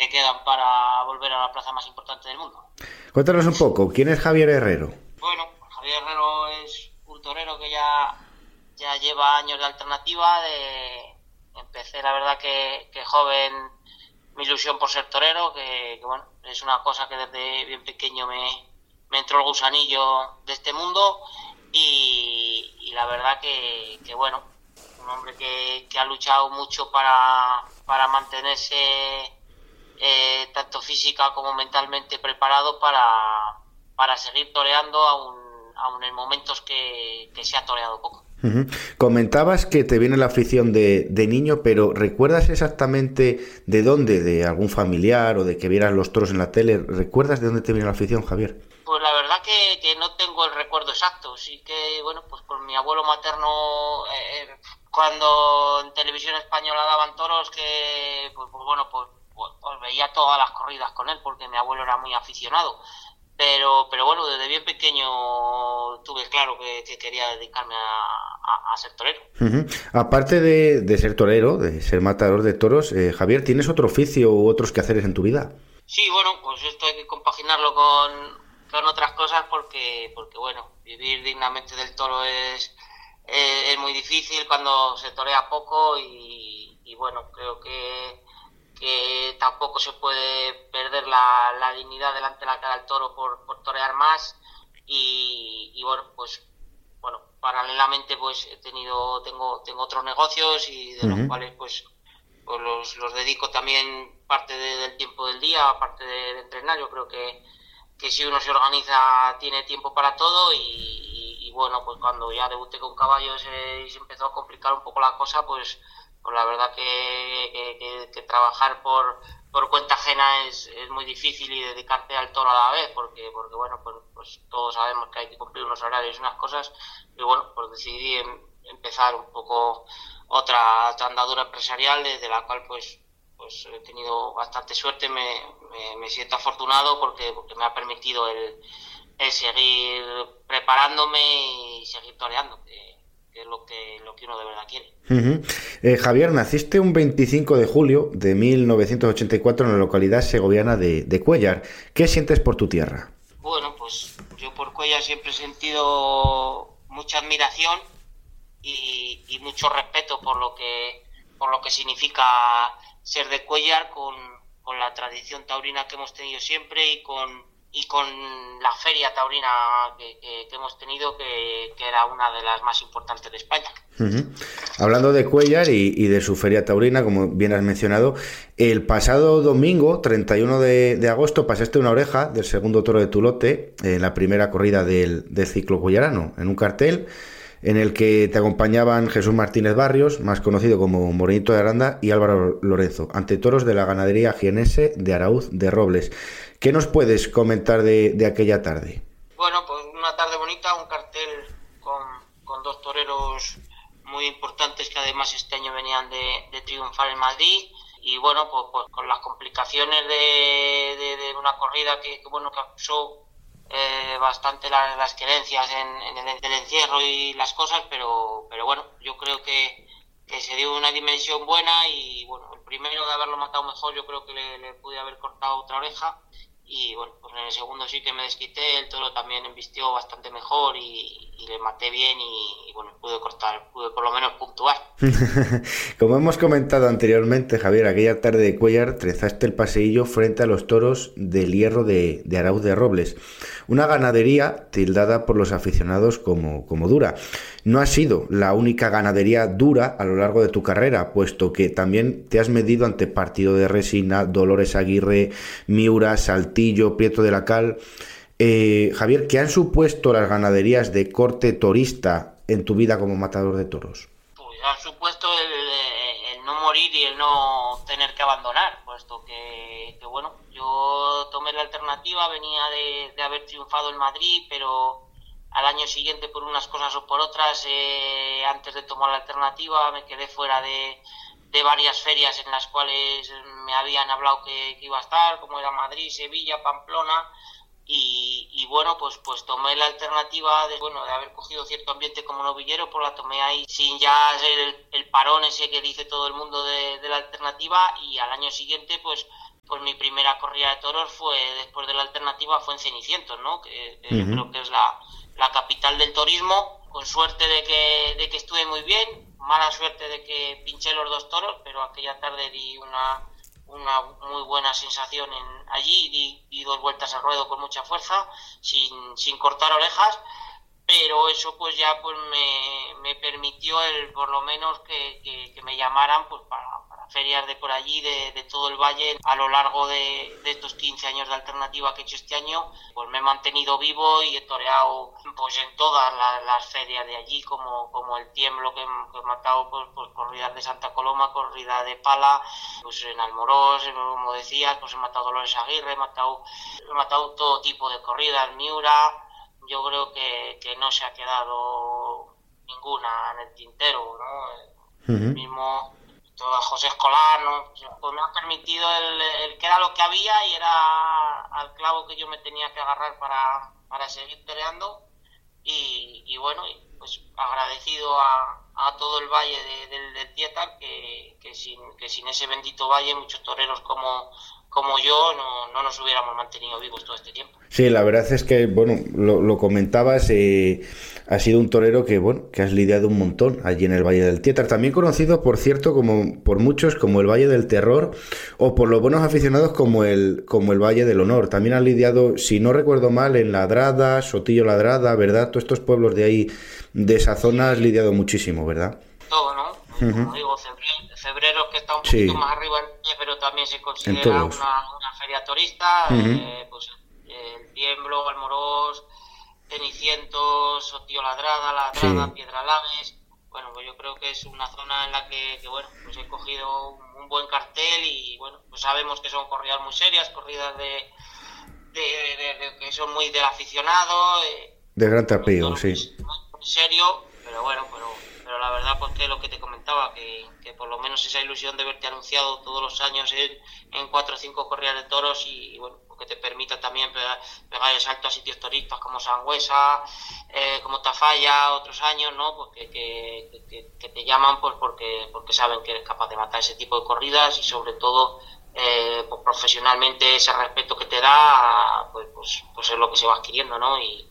que quedan para volver a la plaza más importante del mundo. Cuéntanos un poco, ¿quién es Javier Herrero? Bueno, Javier Herrero es un torero que ya lleva años de alternativa. Empecé, la verdad, que joven, mi ilusión por ser torero, que bueno, es una cosa que desde bien pequeño me entró el gusanillo de este mundo, y la verdad que bueno, un hombre que ha luchado mucho para mantenerse tanto física como mentalmente preparado para seguir toreando aún en momentos que se ha toreado poco. Uh-huh. Comentabas que te viene la afición de niño, pero ¿recuerdas exactamente de dónde? ¿De algún familiar o de que vieras los toros en la tele? ¿Recuerdas de dónde te viene la afición, Javier? Pues la verdad que no tengo el recuerdo exacto. Sí que, bueno, pues por mi abuelo materno, cuando en televisión española daban toros, que pues veía todas las corridas con él, porque mi abuelo era muy aficionado. Pero bueno, desde bien pequeño tuve claro que quería dedicarme a ser torero. Uh-huh. Aparte de ser torero, de ser matador de toros, Javier, ¿tienes otro oficio u otros quehaceres en tu vida? Sí, bueno, pues esto hay que compaginarlo con otras cosas, porque bueno, vivir dignamente del toro es muy difícil cuando se torea poco, y bueno, creo que tampoco se puede perder la dignidad delante de la cara del toro por torear más, y bueno, paralelamente pues tengo otros negocios, y de los cuales pues los dedico también parte del tiempo del día, aparte de entrenar. Yo creo que si uno se organiza tiene tiempo para todo, y bueno, pues cuando ya debuté con caballos y se empezó a complicar un poco la cosa, pues la verdad que trabajar por cuenta ajena es muy difícil, y dedicarte al toro a la vez, porque bueno, pues todos sabemos que hay que cumplir unos horarios y unas cosas, y bueno, pues decidí empezar un poco otra andadura empresarial, desde la cual pues he tenido bastante suerte. Me siento afortunado porque me ha permitido el seguir preparándome y seguir toreando, que es lo que uno de verdad quiere. Uh-huh. Javier, naciste un 25 de julio de 1984 en la localidad segoviana de Cuéllar. ¿Qué sientes por tu tierra? Bueno, pues yo por Cuéllar siempre he sentido mucha admiración y mucho respeto por lo que significa ser de Cuéllar, con la tradición taurina que hemos tenido siempre, y con la feria taurina que hemos tenido, que era una de las más importantes de España. Uh-huh. Hablando de Cuéllar y de su feria taurina, como bien has mencionado, el pasado domingo, 31 de agosto, pasaste una oreja del segundo toro de tu lote en la primera corrida del ciclo cuellarano, en un cartel en el que te acompañaban Jesús Martínez Barrios, más conocido como Morenito de Aranda, y Álvaro Lorenzo, ante toros de la ganadería jienense de Araúz de Robles. ¿Qué nos puedes comentar de aquella tarde? Bueno, pues una tarde bonita, un cartel con dos toreros muy importantes, que además este año venían de triunfar en Madrid, y bueno, pues con las complicaciones de una corrida que acusó bastante las querencias en el encierro y las cosas, pero bueno, yo creo que se dio una dimensión buena, y bueno, el primero, de haberlo matado mejor, yo creo que le pude haber cortado otra oreja, y bueno, pues en el segundo sí que me desquité. El toro también embistió bastante mejor, y le maté bien, y bueno, pude por lo menos puntuar. Como hemos comentado anteriormente, Javier, aquella tarde de Cuéllar trezaste el paseillo frente a los toros del Hierro de Araúz de Robles, una ganadería tildada por los aficionados como dura. No ha sido la única ganadería dura a lo largo de tu carrera, puesto que también te has medido ante Partido de Resina, Dolores Aguirre, Miura, Saltillo, Prieto de la Cal. Javier, ¿qué han supuesto las ganaderías de corte torista en tu vida como matador de toros? Pues han supuesto el no morir y el no tener que abandonar, puesto que bueno, yo tomé la alternativa, venía de haber triunfado en Madrid, pero al año siguiente, por unas cosas o por otras, antes de tomar la alternativa, me quedé fuera de varias ferias en las cuales me habían hablado que iba a estar, como era Madrid, Sevilla, Pamplona, y bueno, pues tomé la alternativa de haber cogido cierto ambiente como novillero, pues la tomé ahí sin ya ser el parón ese que dice todo el mundo de la alternativa, y al año siguiente pues pues mi primera corrida de toros fue, después de la alternativa, fue en Cenicientos, ¿no? Que yo creo que es la capital del torismo, con suerte de que estuve muy bien, mala suerte de que pinché los 2 toros, pero aquella tarde di una muy buena sensación allí, di 2 vueltas al ruedo con mucha fuerza, sin cortar orejas, pero eso pues ya pues me permitió por lo menos que me llamaran pues para ferias de por allí, de todo el valle. A lo largo de estos 15 años de alternativa que he hecho este año, pues me he mantenido vivo y he toreado pues en todas las ferias de allí, como el Tiemblo, que he matado pues corridas de Santa Coloma, corrida de pala, pues en Almorós, como decías, pues he matado Dolores Aguirre, he matado todo tipo de corridas, Miura. Yo creo que no se ha quedado ninguna en el tintero, ¿no? Mismo todo José Escolar, ¿no? Pues me ha permitido el que era lo que había y era al clavo que yo me tenía que agarrar para seguir toreando y bueno, pues agradecido a todo el valle del Tietar, que sin ese bendito valle muchos toreros como yo no nos hubiéramos mantenido vivos todo este tiempo. Sí, la verdad es que, bueno, lo comentabas, has sido un torero que has lidiado un montón allí en el Valle del Tietar, también conocido, por cierto, por muchos como el Valle del Terror, o por los buenos aficionados como el Valle del Honor. También has lidiado, si no recuerdo mal, en Ladrada, Sotillo Ladrada, ¿verdad? Todos estos pueblos de ahí, de esa zona, has lidiado muchísimo, ¿verdad? Todo, ¿no? Como digo, Febrero, que está un poquito más arriba, pero también se considera una feria turista, pues el Tiemblo, Almorós, Cenicientos, Sotillo Ladrada, Piedralaves. Bueno, pues yo creo que es una zona en la que bueno, pues he cogido un buen cartel y bueno, pues sabemos que son corridas muy serias, corridas de que son muy del aficionado. De gran tapeo, sí. Muy serio, pero bueno, pero la verdad pues que lo que te comentaba, que por lo menos esa ilusión de verte anunciado todos los años en 4 o 5 corridas de toros y bueno, que te permita también pegar el salto a sitios turísticos como Sangüesa, como Tafalla, otros años, ¿no? Pues que te llaman pues porque saben que eres capaz de matar ese tipo de corridas y sobre todo pues profesionalmente ese respeto que te da pues es lo que se va adquiriendo, ¿no? Y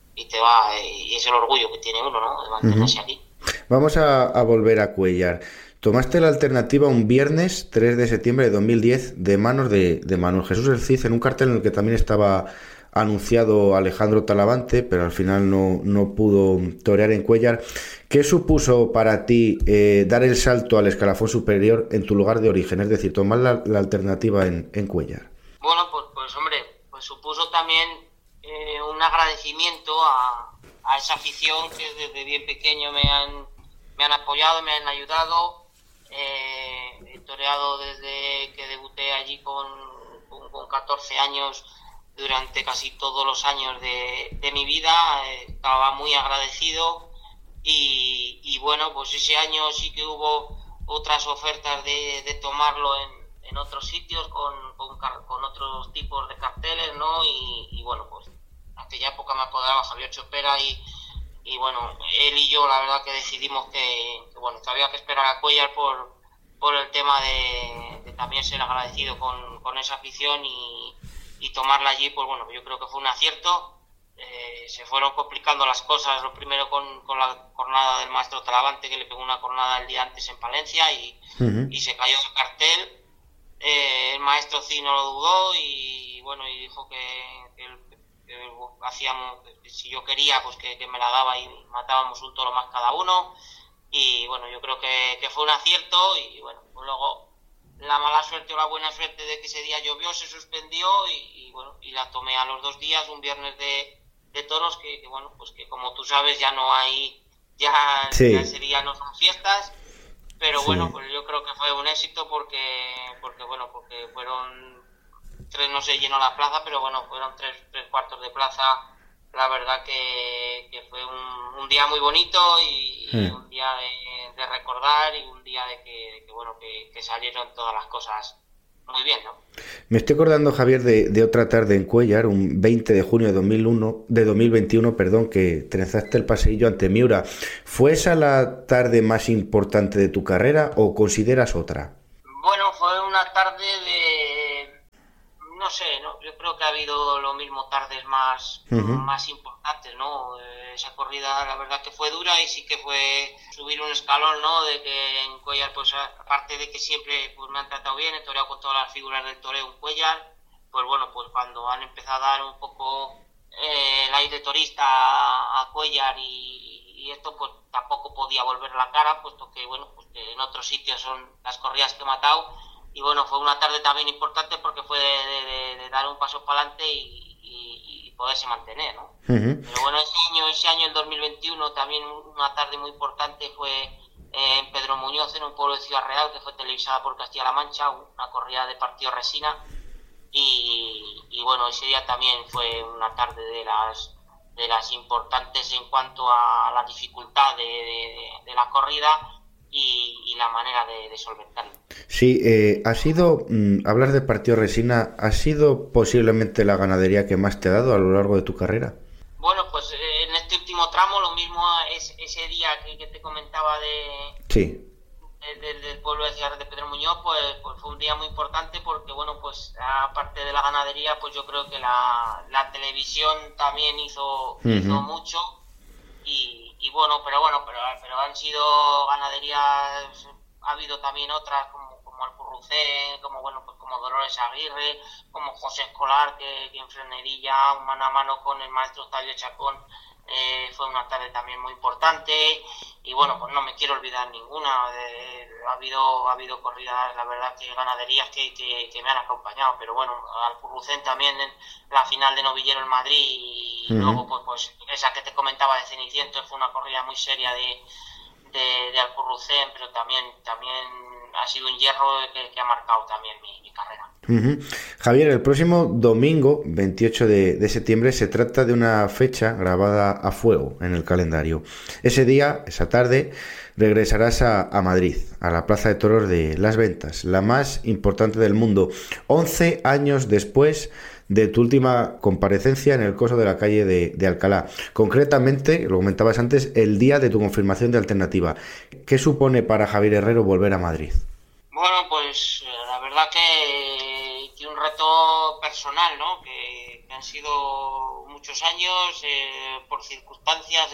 es el orgullo que tiene uno, ¿no? De mantenerse aquí. Vamos a volver a Cuéllar. Tomaste la alternativa un viernes 3 de septiembre de 2010 de manos de Manuel Jesús El Cid, en un cartel en el que también estaba anunciado Alejandro Talavante, pero al final no pudo torear en Cuéllar. ¿Qué supuso para ti dar el salto al escalafón superior en tu lugar de origen? Es decir, tomar la alternativa en Cuéllar. Bueno, pues hombre, pues supuso también un agradecimiento a esa afición que desde bien pequeño me han apoyado, me han ayudado. He toreado desde que debuté allí con 14 años durante casi todos los años de mi vida. Estaba muy agradecido y bueno, pues ese año sí que hubo otras ofertas de tomarlo en otros sitios con otros tipos de carteles, ¿no? Y bueno, pues en aquella época me apoderaba Javier Chopera y bueno, él y yo la verdad que decidimos que bueno, que había que esperar a Cuéllar por el tema de también ser agradecido con esa afición y tomarla allí, pues bueno, yo creo que fue un acierto. Se fueron complicando las cosas, lo primero con la jornada del maestro Talavante, que le pegó una jornada el día antes en Palencia y se cayó el cartel. El maestro Cid no lo dudó y bueno, y dijo que hacíamos, si yo quería, pues que me la daba y matábamos un toro más cada uno. Y bueno, yo creo que fue un acierto y bueno, pues luego la mala suerte o la buena suerte de que ese día llovió, se suspendió y bueno, y la tomé a los 2 días, un viernes de toros que bueno, pues que como tú sabes ya no hay, ya ese día no son fiestas, pero bueno, pues yo creo que fue un éxito porque fueron 3, no se llenó la plaza, pero bueno, fueron 3 cuartos de plaza. La verdad que fue un día muy bonito y un día de recordar y un día de que salieron todas las cosas muy bien, ¿no? Me estoy acordando, Javier, de otra tarde en Cuéllar, un 20 de junio de 2021, que trezaste el paseillo ante Miura. ¿Fue esa la tarde más importante de tu carrera o consideras otra? Bueno, fue una tarde sé, ¿no? Yo creo que ha habido lo mismo tardes más importantes, ¿no? Esa corrida, la verdad que fue dura y sí que fue subir un escalón, ¿no? De que en Cuéllar, pues aparte de que siempre pues, me han tratado bien, he toreado con todas las figuras del toreo en Cuéllar, pues bueno, pues cuando han empezado a dar un poco el aire turista a Cuéllar y esto, pues tampoco podía volver la cara, puesto que, bueno, pues que en otros sitios son las corridas que he matado. Y bueno, fue una tarde también importante porque fue de dar un paso para adelante y poderse mantener, ¿no? Pero bueno, ese año, el 2021, también una tarde muy importante fue en Pedro Muñoz, en un pueblo de Ciudad Real, que fue televisada por Castilla-La Mancha, una corrida de partido resina. Y bueno, ese día también fue una tarde de las importantes en cuanto a la dificultad de la corrida y la manera de solventarlo. Sí, hablar de partido resina, ¿ha sido posiblemente la ganadería que más te ha dado a lo largo de tu carrera? Bueno, pues en este último tramo, lo mismo es ese día que te comentaba Sí. del pueblo de Ciudad de Pedro Muñoz, pues fue un día muy importante porque, bueno, pues aparte de la ganadería, pues yo creo que la televisión también hizo mucho y bueno, pero han sido ganaderías, ha habido también otras como Alcurrucén, como bueno, pues como Dolores Aguirre, como José Escolar, que en Frenerilla, mano a mano con el maestro Octavio Chacón, fue una tarde también muy importante. Y bueno, pues no me quiero olvidar ninguna. Ha habido corridas, la verdad, que ganaderías que me han acompañado, pero bueno, Alcurrucén también en la final de novillero en Madrid y luego pues esa que te comentaba de Ceniciento fue una corrida muy seria de Alcurrucén, pero también ha sido un hierro que ha marcado también mi carrera. Javier, el próximo domingo, 28 de septiembre, se trata de una fecha grabada a fuego en el calendario. Ese día, esa tarde, regresarás a Madrid, a la Plaza de Toros de Las Ventas, la más importante del mundo, 11 años después de tu última comparecencia en el coso de la calle de Alcalá. Concretamente, lo comentabas antes, el día de tu confirmación de alternativa. ¿Qué supone para Javier Herrero volver a Madrid? Bueno, pues la verdad que un reto personal, ¿no? Que han sido muchos años, por circunstancias,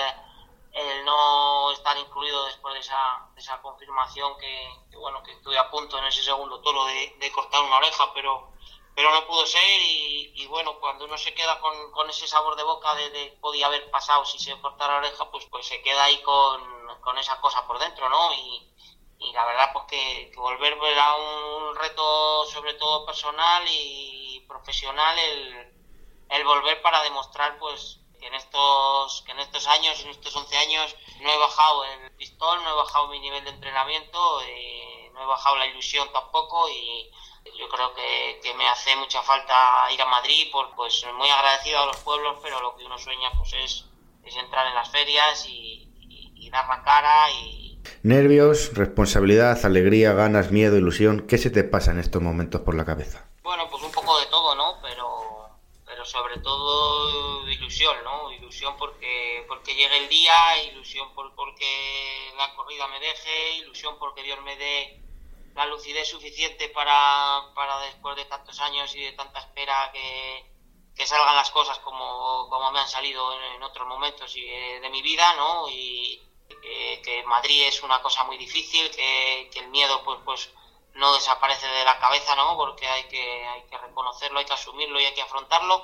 el no estar incluido después de esa confirmación que bueno, que estuve a punto en ese segundo toro de cortar una oreja, pero no pudo ser y bueno, cuando uno se queda con ese sabor de boca de podía haber pasado si se cortara la oreja, pues se queda ahí con esa cosa por dentro, ¿no? Y la verdad pues que volver era un reto sobre todo personal y profesional el volver para demostrar pues que en estos años, en estos 11 años no he bajado el pistón, no he bajado mi nivel de entrenamiento, no he bajado la ilusión tampoco y yo creo que me hace mucha falta ir a Madrid, pues muy agradecido a los pueblos, pero lo que uno sueña pues es entrar en las ferias y dar la cara y... Nervios, responsabilidad, alegría, ganas, miedo, ilusión, ¿qué se te pasa en estos momentos por la cabeza? Bueno, pues un poco de todo, ¿no? Pero sobre todo ilusión, ¿no? Ilusión porque llegue el día, ilusión porque la corrida me deje, ilusión porque Dios me dé la lucidez suficiente para después de tantos años y de tanta espera que salgan las cosas como me han salido en otros momentos de mi vida, ¿no? Y que Madrid es una cosa muy difícil, que el miedo pues no desaparece de la cabeza, ¿no? Porque hay que reconocerlo, hay que asumirlo y hay que afrontarlo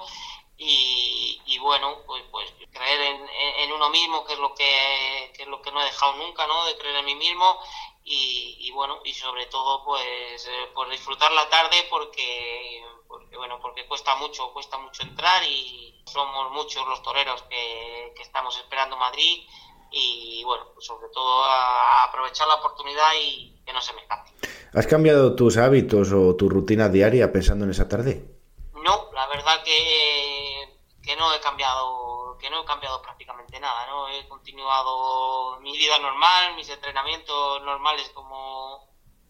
y bueno, pues creer en uno mismo, que es lo que no he dejado nunca, ¿no? De creer en mí mismo y bueno, y sobre todo pues disfrutar la tarde porque cuesta mucho entrar y somos muchos los toreros que estamos esperando Madrid y bueno, pues sobre todo a aprovechar la oportunidad y que no se me escape. ¿Has cambiado tus hábitos o tu rutina diaria pensando en esa tarde? No, la verdad que no he cambiado prácticamente nada, ¿no? He continuado mi vida normal, mis entrenamientos normales como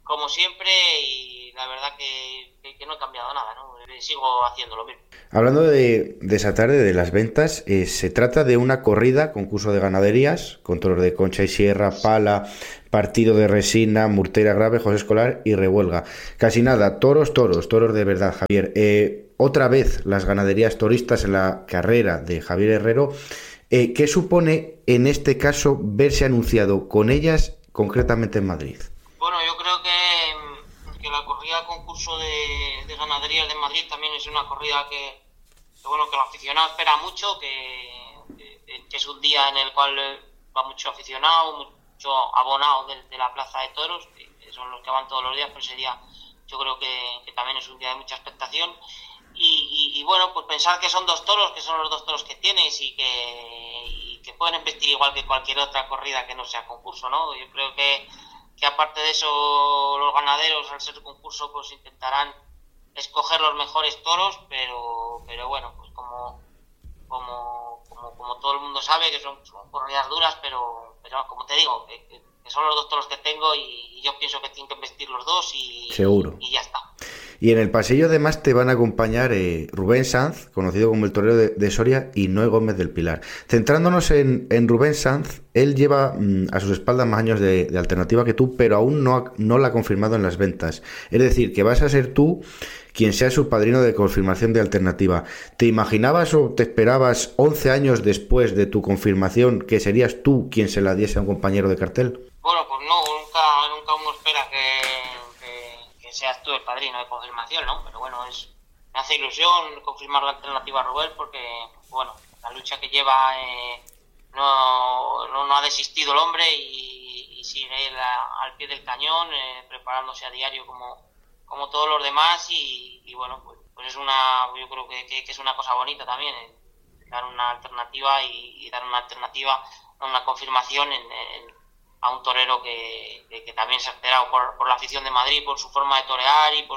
como siempre, y la verdad que no he cambiado nada, ¿no? Sigo haciendo lo mismo. Hablando de esa tarde, de las ventas, se trata de una corrida, concurso de ganaderías, con toros de concha y sierra, pala, partido de resina, murtera grave, José Escolar y revuelga. Casi nada, toros de verdad, Javier. Otra vez las ganaderías toristas en la carrera de Javier Herrero. ¿Qué supone en este caso verse anunciado con ellas concretamente en Madrid? Bueno, yo creo que la corrida concurso de ganaderías de Madrid también es una corrida que el aficionado espera mucho, que es un día en el cual va mucho aficionado, mucho abonado de la plaza de toros, que son los que van todos los días, pero ese día yo creo que también es un día de mucha expectación. Y bueno, pues pensar que son dos toros, que son los dos toros que tienes y que pueden embestir igual que cualquier otra corrida que no sea concurso, ¿no? Yo creo que aparte de eso, los ganaderos, al ser concurso, pues intentarán escoger los mejores toros, pero bueno, pues como todo el mundo sabe, que son corridas duras, pero como te digo, que son los dos toros que tengo y yo pienso que tienen que embestir los dos Seguro. Y ya está. Y en el pasillo además te van a acompañar Rubén Sanz, conocido como el torero de Soria, y Noé Gómez del Pilar. Centrándonos en Rubén Sanz, él lleva a sus espaldas más años de alternativa que tú, pero aún no la ha confirmado en las ventas. Es decir, que vas a ser tú quien sea su padrino de confirmación de alternativa. ¿Te imaginabas o te esperabas 11 años después de tu confirmación que serías tú quien se la diese a un compañero de cartel? Bueno, pues no, nunca uno espera que seas tú el padrino de confirmación, ¿no? Pero bueno, me hace ilusión confirmar la alternativa a Rubén porque, bueno, la lucha que lleva no ha desistido el hombre y sigue él al pie del cañón, preparándose a diario como todos los demás y bueno, pues es yo creo que es una cosa bonita también, dar una alternativa y dar una alternativa, una confirmación a un torero que también se ha esperado por la afición de Madrid, por su forma de torear y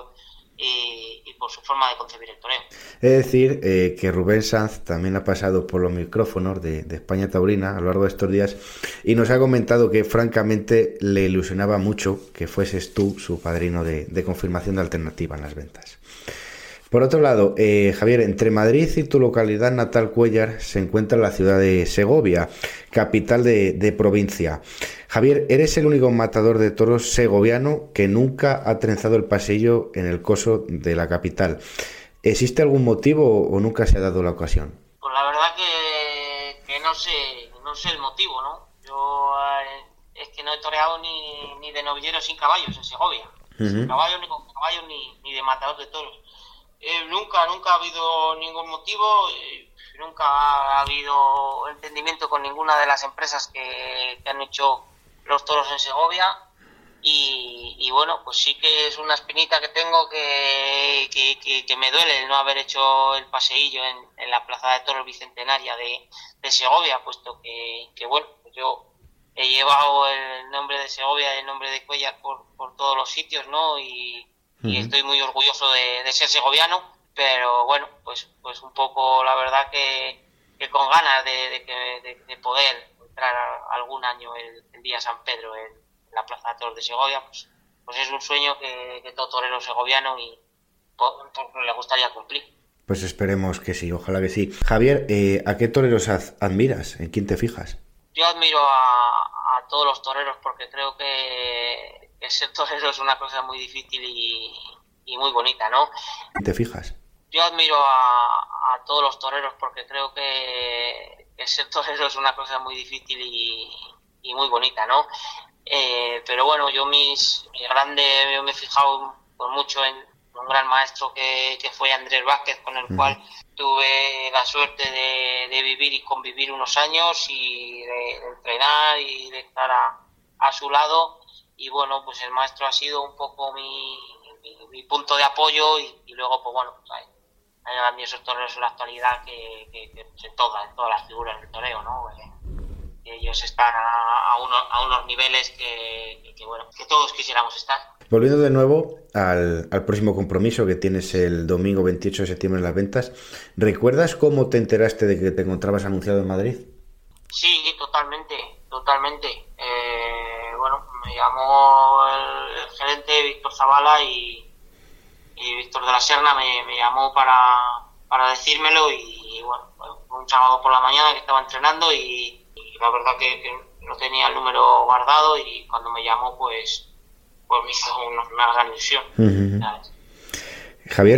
por su forma de concebir el toreo. Es decir, que Rubén Sanz también ha pasado por los micrófonos de España Taurina a lo largo de estos días y nos ha comentado que francamente le ilusionaba mucho que fueses tú su padrino de confirmación de alternativa en las ventas. Por otro lado, Javier, entre Madrid y tu localidad natal Cuéllar se encuentra la ciudad de Segovia, capital de provincia. Javier, eres el único matador de toros segoviano que nunca ha trenzado el pasillo en el coso de la capital. ¿Existe algún motivo o nunca se ha dado la ocasión? Pues la verdad que no sé el motivo, ¿no? Yo es que no he toreado ni de novillero sin caballos en Segovia. Sin caballos, ni con caballos, ni de matador de toros. Nunca ha habido ningún motivo, nunca ha habido entendimiento con ninguna de las empresas que han hecho los toros en Segovia y bueno, pues sí que es una espinita que tengo que me duele el no haber hecho el paseillo en la Plaza de Toros Bicentenaria de Segovia, puesto que bueno, pues yo he llevado el nombre de Segovia y el nombre de Cuéllar por todos los sitios, ¿no? Y estoy muy orgulloso de ser segoviano, pero bueno, pues un poco la verdad que con ganas de poder entrar algún año el día San Pedro en la Plaza de Toros de Segovia, pues es un sueño que todo torero segoviano y le gustaría cumplir. Pues esperemos que sí, ojalá que sí. Javier, ¿a qué toreros admiras? ¿En quién te fijas? Yo admiro a todos los toreros porque creo que ser torero es una cosa muy difícil y muy bonita, ¿no? ¿Te fijas? Yo admiro a todos los toreros porque creo que ser torero es una cosa muy difícil y muy bonita, ¿no? Pero bueno, yo me he fijado por mucho en un gran maestro que fue Andrés Vázquez, con el cual tuve la suerte de vivir y convivir unos años y de entrenar y de estar a su lado. Y bueno, pues el maestro ha sido un poco mi punto de apoyo y luego, pues bueno, pues hay a mí esos toreros en la actualidad que en todas las figuras del toreo, ¿no? Que ellos están a unos niveles que todos quisiéramos estar. Volviendo de nuevo al próximo compromiso que tienes el domingo 28 de septiembre en las ventas, ¿recuerdas cómo te enteraste de que te encontrabas anunciado en Madrid? Sí, totalmente. Bueno, me llamó el gerente Víctor Zavala y Víctor de la Serna me llamó para decírmelo y bueno, fue un sábado por la mañana que estaba entrenando y la verdad que no tenía el número guardado y cuando me llamó pues me hizo una gran ilusión. Javier,